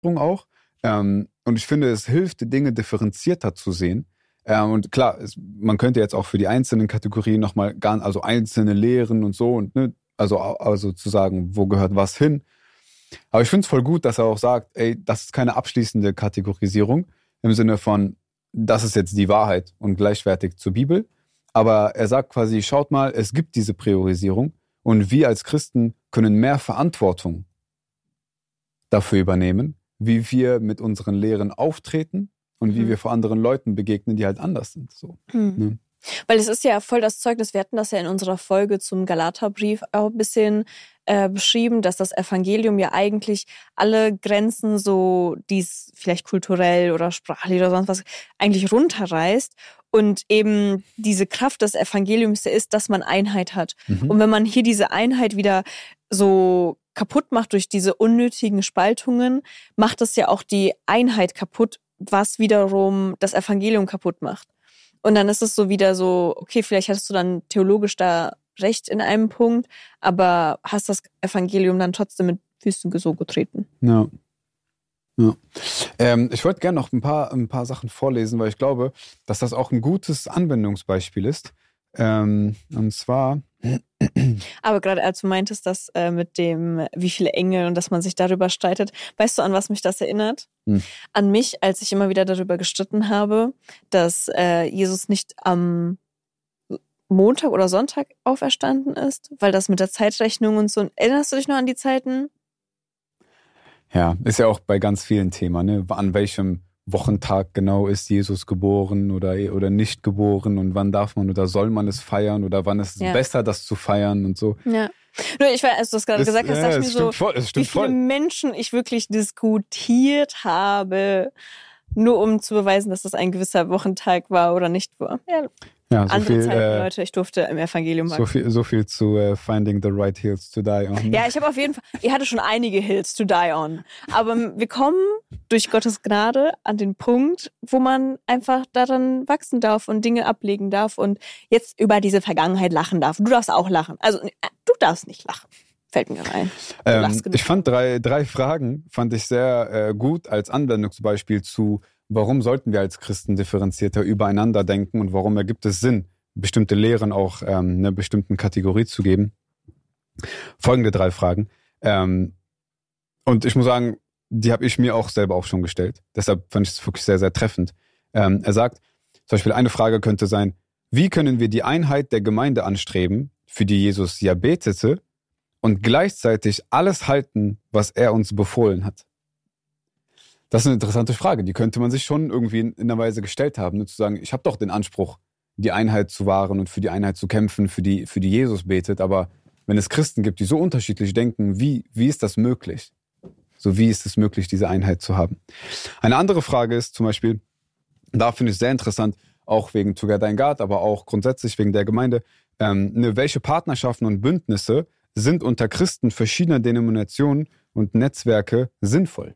auch. Und ich finde, es hilft, die Dinge differenzierter zu sehen. Und klar, man könnte jetzt auch für die einzelnen Kategorien nochmal also einzelne Lehren und so, und ne, also zu sagen, wo gehört was hin. Aber ich finde es voll gut, dass er auch sagt, ey, das ist keine abschließende Kategorisierung im Sinne von, das ist jetzt die Wahrheit und gleichwertig zur Bibel. Aber er sagt quasi, schaut mal, es gibt diese Priorisierung und wir als Christen können mehr Verantwortung dafür übernehmen, wie wir mit unseren Lehren auftreten und wie wir vor anderen Leuten begegnen, die halt anders sind. So, ne? Weil es ist ja voll das Zeugnis, wir hatten das ja in unserer Folge zum Galaterbrief auch ein bisschen beschrieben, dass das Evangelium ja eigentlich alle Grenzen, so die es vielleicht kulturell oder sprachlich oder sonst was, eigentlich runterreißt. Und eben diese Kraft des Evangeliums ist, dass man Einheit hat. Und wenn man hier diese Einheit wieder so kaputt macht durch diese unnötigen Spaltungen, macht es ja auch die Einheit kaputt, was wiederum das Evangelium kaputt macht. Und dann ist es so wieder so, okay, vielleicht hattest du dann theologisch da recht in einem Punkt, aber hast das Evangelium dann trotzdem mit Füßen so getreten. Ja. Ich wollte gerne noch ein paar Sachen vorlesen, weil ich glaube, dass das auch ein gutes Anwendungsbeispiel ist. Und zwar... Aber gerade als du meintest, dass mit dem, wie viele Engel und dass man sich darüber streitet, weißt du, an was mich das erinnert? An mich, als ich immer wieder darüber gestritten habe, dass Jesus nicht am Montag oder Sonntag auferstanden ist, weil das mit der Zeitrechnung und so. Erinnerst du dich noch an die Zeiten? Ja, ist ja auch bei ganz vielen Themen, ne? An welchem Wochentag genau ist Jesus geboren oder nicht geboren und wann darf man oder soll man es feiern oder wann ist es besser, das zu feiern und so. Ja. Nur ich weiß, als du das gerade gesagt hast, dachte ich mir so, wie viele Menschen ich wirklich diskutiert habe, nur um zu beweisen, dass das ein gewisser Wochentag war oder nicht war. Ja, so andere viel, Zeiten, Leute, ich durfte im Evangelium wachsen. So viel zu Finding the Right Hills to Die On. Ja, ich habe auf jeden Fall, ihr hattet schon einige Hills to die on. Aber wir kommen durch Gottes Gnade an den Punkt, wo man einfach daran wachsen darf und Dinge ablegen darf und jetzt über diese Vergangenheit lachen darf. Du darfst auch lachen. Also, du darfst nicht lachen. Fällt mir rein. Ich fand drei Fragen, fand ich sehr gut als Anwendungsbeispiel zu, warum sollten wir als Christen differenzierter übereinander denken und warum ergibt es Sinn, bestimmte Lehren auch einer bestimmten Kategorie zu geben. Folgende 3 Fragen. Und ich muss sagen, die habe ich mir auch selber auch schon gestellt. Deshalb fand ich es wirklich sehr, sehr treffend. Er sagt, zum Beispiel eine Frage könnte sein, wie können wir die Einheit der Gemeinde anstreben, für die Jesus ja betete, und gleichzeitig alles halten, was er uns befohlen hat? Das ist eine interessante Frage. Die könnte man sich schon irgendwie in einer Weise gestellt haben, ne? Zu sagen, ich habe doch den Anspruch, die Einheit zu wahren und für die Einheit zu kämpfen, für die Jesus betet. Aber wenn es Christen gibt, die so unterschiedlich denken, wie ist das möglich? So, wie ist es möglich, diese Einheit zu haben? Eine andere Frage ist zum Beispiel, da finde ich sehr interessant, auch wegen Together in God, aber auch grundsätzlich wegen der Gemeinde, welche Partnerschaften und Bündnisse sind unter Christen verschiedener Denominationen und Netzwerke sinnvoll?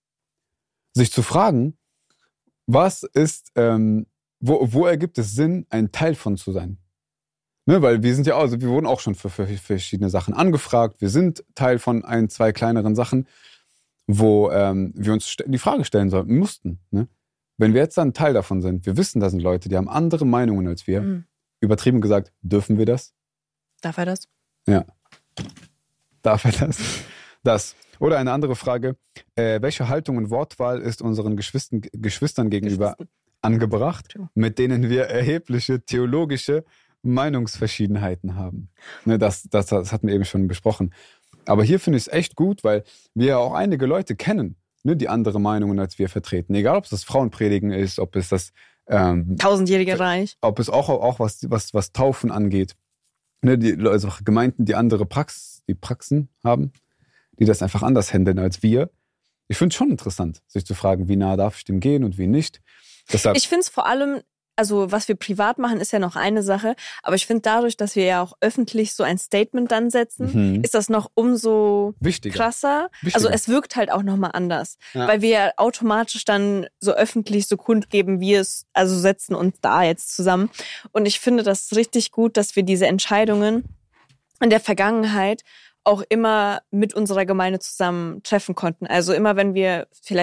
Sich zu fragen, was ist, wo ergibt es Sinn, ein Teil von zu sein? Ne, weil wir sind ja auch, also wir wurden auch schon für verschiedene Sachen angefragt. Wir sind Teil von 1, 2 kleineren Sachen, wo wir uns die Frage stellen mussten. Ne? Wenn wir jetzt dann Teil davon sind, wir wissen, da sind Leute, die haben andere Meinungen als wir. Übertrieben gesagt, dürfen wir das? Darf er das? Ja. Darf er das? Das. Oder eine andere Frage, welche Haltung und Wortwahl ist unseren Geschwistern gegenüber angebracht, mit denen wir erhebliche theologische Meinungsverschiedenheiten haben? Ne, das hatten wir eben schon besprochen. Aber hier finde ich es echt gut, weil wir ja auch einige Leute kennen, ne, die andere Meinungen als wir vertreten. Egal, ob es das Frauenpredigen ist, ob es das 1000-jährige Reich. Ob es auch was Taufen angeht. Ne, also Gemeinden, die andere Praxen haben, die das einfach anders handeln als wir. Ich finde es schon interessant, sich zu fragen, wie nah darf ich dem gehen und wie nicht. Deshalb, ich finde es vor allem, also was wir privat machen, ist ja noch eine Sache, aber ich finde dadurch, dass wir ja auch öffentlich so ein Statement dann setzen, ist das noch umso krasser. Also es wirkt halt auch nochmal anders, weil wir ja automatisch dann so öffentlich so kundgeben, wir es, also setzen uns da jetzt zusammen. Und ich finde das richtig gut, dass wir diese Entscheidungen in der Vergangenheit auch immer mit unserer Gemeinde zusammen treffen konnten. Also immer, wenn wir vielleicht